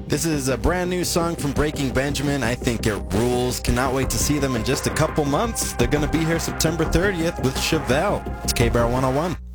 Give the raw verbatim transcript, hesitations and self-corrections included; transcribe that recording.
This is a brand new song from Breaking Benjamin. I think it rules. Cannot wait to see them in just a couple months. They're going to be here September thirtieth with Chevelle. It's K-Bar one oh one.